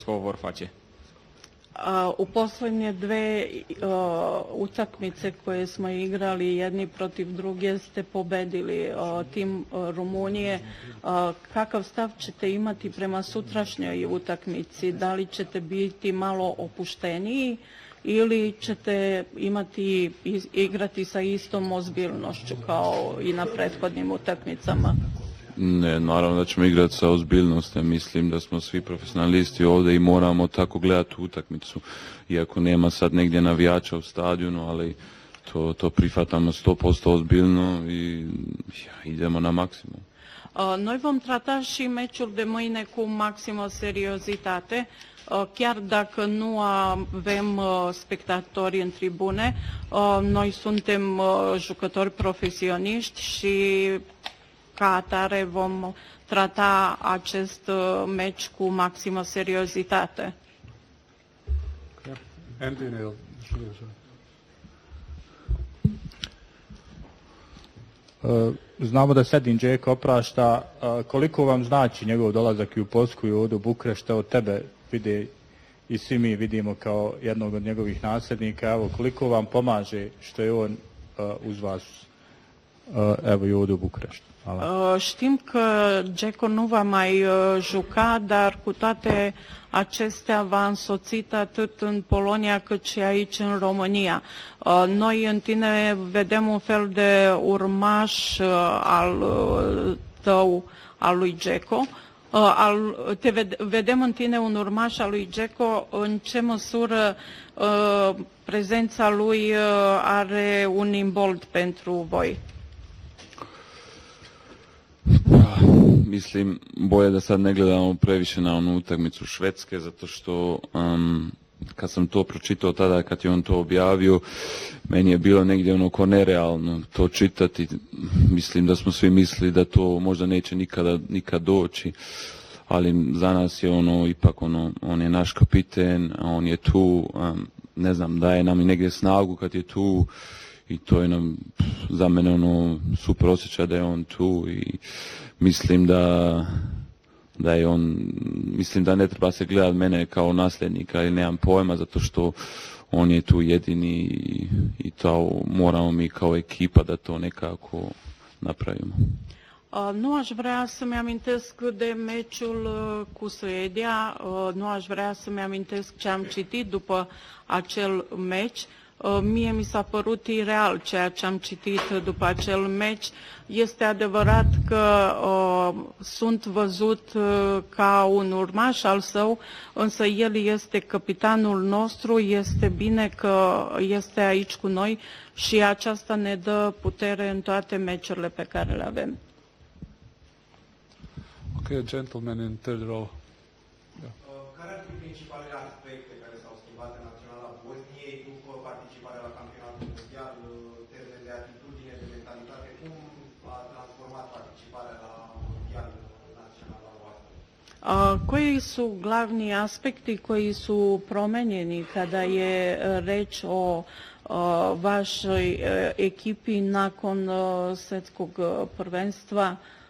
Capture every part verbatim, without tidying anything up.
vor face. U posljednje dve uh, utakmice koje smo igrali jedni protiv druge ste pobedili uh, tim uh, Rumunije. Uh, kakav stav ćete imati prema sutrašnjoj utakmici? Da li ćete biti malo opušteniji ili ćete imati igrati sa istom ozbiljnošću kao i na prethodnim utakmicama? Ne, naravno da ćemo igrati sa ozbiljnostem. Mislim da smo svi profesionalisti ovdje i moramo tako gledati utakmicu. Iako nema sad negdje navijača u stadionu, ali to, to prihvatamo sto posto ozbiljno i ja, idemo na maksimum. Noi vom trata și meciul de mâine cu maximă seriozitate, chiar dacă nu avem spectatori în tribune. Noi suntem jucători profesioniști și ca atare vom trata acest meci cu maximă seriozitate. Znamo da Sedin Džeko oprašta. Koliko vam znači njegov dolazak i u Poljsku i ovdje u Bukurešt? Od tebe vide i svi mi vidimo kao jednog od njegovih nasljednika. Evo, koliko vam pomaže što je on uz vas, evo i ovdje u Bukureštu? Uh, știm că Džeko nu va mai uh, juca, dar cu toate acestea va însoțit atât în Polonia cât și aici în România. Uh, noi în tine vedem un fel de urmaș uh, al uh, tău, al lui Džeko. Uh, al, te ved, vedem în tine un urmaș al lui Džeko. În ce măsură uh, prezența lui uh, are un imbold pentru voi? Mislim, bolje da sad ne gledamo previše na onu utakmicu Švedske, zato što um, kad sam to pročitao tada, kad je on to objavio, meni je bilo negdje ono ko nerealno to čitati. Mislim da smo svi mislili da to možda neće nikada, nikad doći, ali za nas je ono, ipak ono, on je naš kapiten, on je tu, um, ne znam, daje nam i negdje snagu kad je tu. I to je nam, za mene ono super osjećaj da je on tu i mislim da, da je on, mislim da ne treba se gledati mene kao nasljednika ili nemam pojma, zato što on je tu jedini i, i to moramo mi kao ekipa da to nekako napravimo. Uh, nu aș vrea să-mi amintesc de meciul uh, cu Suedia, uh, nu aș vrea să-mi amintesc ce am citit după acel meci. Mie mi s-a părut ireal ceea ce am citit după acel meci. Este adevărat că uh, sunt văzut uh, ca un urmaș al său, însă el este capitanul nostru, este bine că este aici cu noi și aceasta ne dă putere în toate meciurile pe care le avem. Okay, gentleman in third row. Yeah. Care ar fi principalele aspecte care s-au schimbat în Naționala Bosniei după participarea la campionatul mondial, termen de atitudine, de mentalitate? Cum a transformat participarea la mondial naționala voastră? Koji su glavni aspekti koji su promenjeni kada je reč o vašoj ekipi nakon svjetskog prvenstva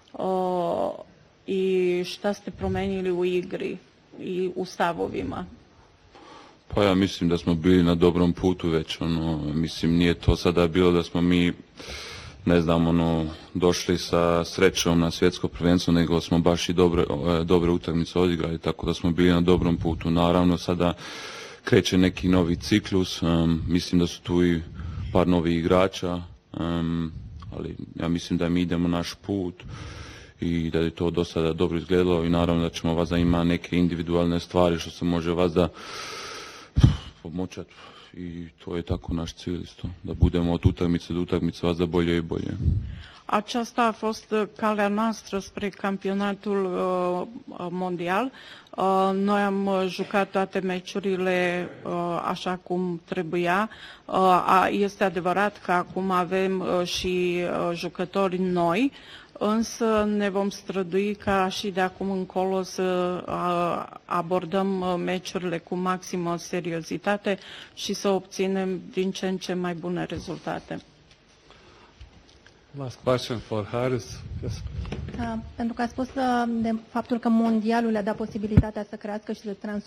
i šta ste promenili u igri i u stavovima? Pa ja mislim da smo bili na dobrom putu već, ono, mislim nije to sada bilo da smo mi, ne znam, ono, došli sa srećom na svjetsko prvenstvo, nego smo baš i dobre, dobre utakmice odigrali, tako da smo bili na dobrom putu. Naravno, sada kreće neki novi ciklus, um, mislim da su tu i par novih igrača, um, ali ja mislim da mi idemo naš put i da je to do sada dobro izgledalo i naravno da ćemo vas da ima neke individualne stvari što se može vas da pomoćati i to je tako naš cilj isto, da budemo od utakmice do utakmice vas da bolje i bolje. Aceasta a fost calea noastră spre campionatul uh, mondial. Uh, noi am jucat toate meciurile uh, așa cum trebuia. Uh, a, este adevărat că acum avem uh, și uh, jucători noi, însă ne vom strădui ca și de acum încolo să uh, abordăm uh, meciurile cu maximă seriozitate și să obținem din ce în ce mai bune rezultate. Last question for Haris. Yes. Uh, pentru că a spus uh, de faptul că mondialul le-a dat posibilitatea să crească și să transforme